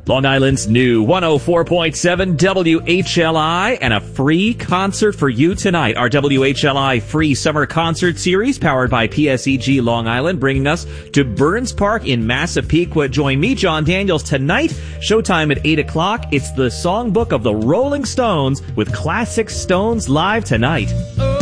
Long Island's new 104.7 WHLI, and a free concert for you tonight. Our WHLI free summer concert series powered by PSEG Long Island, bringing us to Burns Park in Massapequa. Join me, John Daniels, tonight. Showtime at 8 o'clock. It's the songbook of the Rolling Stones with Classic Stones live tonight.